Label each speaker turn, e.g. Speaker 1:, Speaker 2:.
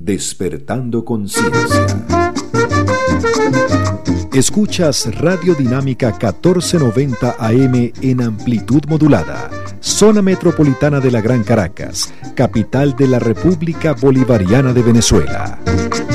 Speaker 1: Despertando Conciencia.
Speaker 2: Escuchas Radio Dinámica 1490 AM en amplitud modulada, zona metropolitana de la Gran Caracas, capital de la República Bolivariana de Venezuela.